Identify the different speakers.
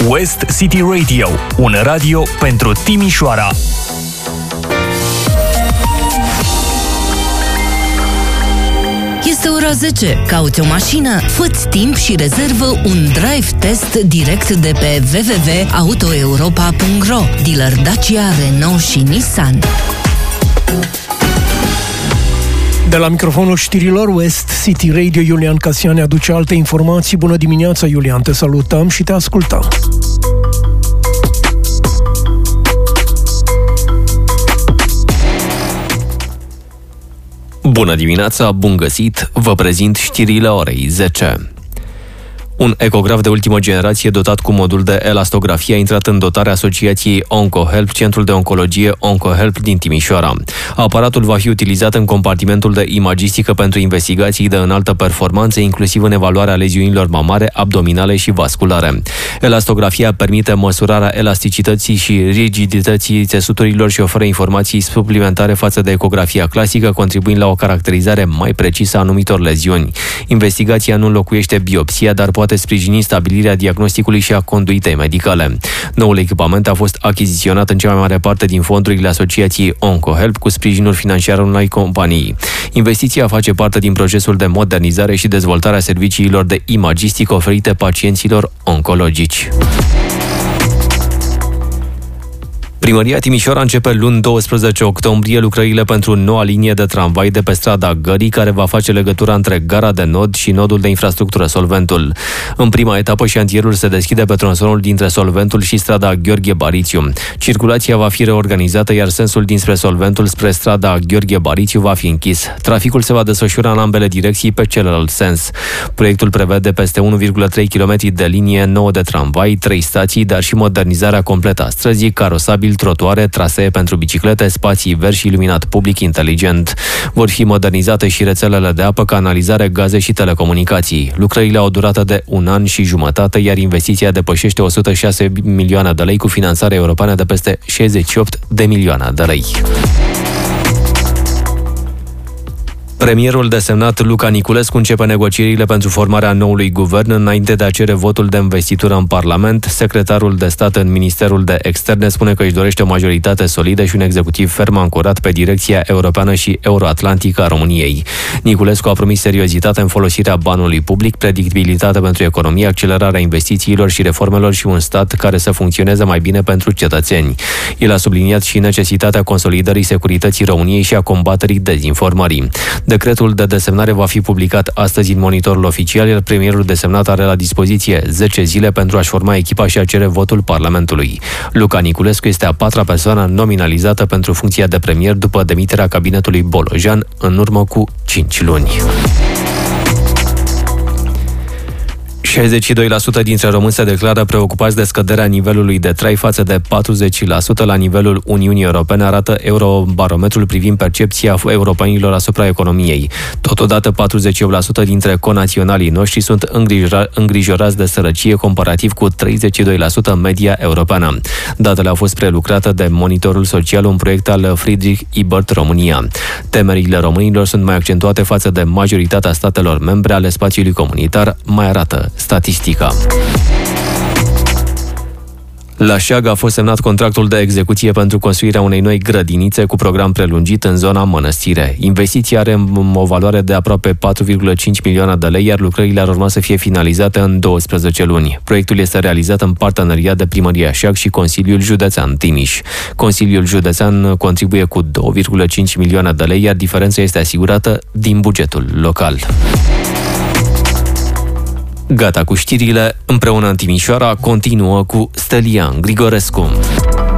Speaker 1: West City Radio, un radio pentru Timișoara.
Speaker 2: Este ora 10. Cauți o mașină? Fă-ți timp și rezervă un drive test direct de pe www.autoeuropa.ro. Dealer Dacia, Renault și Nissan.
Speaker 3: De la microfonul știrilor West City Radio, Iulian Casian ne aduce alte informații. Bună dimineața, Iulian, te salutăm și te ascultăm.
Speaker 4: Bună dimineața, bun găsit, vă prezint știrile orei 10. Un ecograf de ultimă generație dotat cu modul de elastografie a intrat în dotarea asociației OncoHelp, centrul de oncologie OncoHelp din Timișoara. Aparatul va fi utilizat în compartimentul de imagistică pentru investigații de înaltă performanță, inclusiv în evaluarea leziunilor mamare, abdominale și vasculare. Elastografia permite măsurarea elasticității și rigidității țesuturilor și oferă informații suplimentare față de ecografia clasică, contribuind la o caracterizare mai precisă a anumitor leziuni. Investigația nu înlocuiește biopsia, dar poate sprijini stabilirea diagnosticului și a conduitei medicale. Noul echipament a fost achiziționat în cea mai mare parte din fondurile asociației OncoHelp cu sprijinul financiar unei companii. Investiția face parte din procesul de modernizare și dezvoltare a serviciilor de imagistică oferite pacienților oncologici. Primăria Timișoara începe luni 12 octombrie lucrările pentru noua linie de tramvai de pe strada Gării, care va face legătura între Gara de Nod și nodul de infrastructură Solventul. În prima etapă, șantierul se deschide pe tronsonul dintre Solventul și strada Gheorghe Barițiu. Circulația va fi reorganizată, iar sensul dinspre Solventul spre strada Gheorghe Barițiu va fi închis. Traficul se va desfășura în ambele direcții pe celălalt sens. Proiectul prevede peste 1,3 km de linie nouă de tramvai, 3 stații, dar și modernizarea completă a străzii, carosabil, trotuare, trasee pentru biciclete, spații verzi și iluminat public inteligent. Vor fi modernizate și rețelele de apă, canalizare, gaze și telecomunicații. Lucrările au o durată de 1 an și jumătate, iar investiția depășește 106 milioane de lei cu finanțare europeană de peste 68 de milioane de lei. Premierul desemnat Luca Niculescu începe negocierile pentru formarea noului guvern înainte de a cere votul de investitură în Parlament. Secretarul de stat în Ministerul de Externe spune că își dorește o majoritate solidă și un executiv ferm ancorat pe direcția europeană și euroatlantică a României. Niculescu a promis seriozitate în folosirea banului public, predictibilitate pentru economie, accelerarea investițiilor și reformelor și un stat care să funcționeze mai bine pentru cetățeni. El a subliniat și necesitatea consolidării securității României și a combaterii dezinformării. Decretul de desemnare va fi publicat astăzi în Monitorul Oficial, iar premierul desemnat are la dispoziție 10 zile pentru a-și forma echipa și a cere votul Parlamentului. Luca Niculescu este a 4-a persoană nominalizată pentru funcția de premier după demiterea cabinetului Bolojan în urmă cu 5 luni. 62% dintre români se declară preocupați de scăderea nivelului de trai față de 40% la nivelul Uniunii Europene, arată Eurobarometrul privind percepția europenilor asupra economiei. Totodată, 48% dintre conaționalii noștri sunt îngrijorați de sărăcie, comparativ cu 32% media europeană. Datele au fost prelucrate de Monitorul Social, un proiect al Friedrich Ebert România. Temerile românilor sunt mai accentuate față de majoritatea statelor membre ale spațiului comunitar, mai arată statistica. La Șag a fost semnat contractul de execuție pentru construirea unei noi grădinițe cu program prelungit în zona Mănăstire. Investiția are o valoare de aproape 4,5 milioane de lei, iar lucrările ar urma să fie finalizate în 12 luni. Proiectul este realizat în parteneriat de Primăria Șag și Consiliul Județean Timiș. Consiliul Județean contribuie cu 2,5 milioane de lei, iar diferența este asigurată din bugetul local. Gata cu știrile, împreună în Timișoara continuă cu Stelian Grigorescu.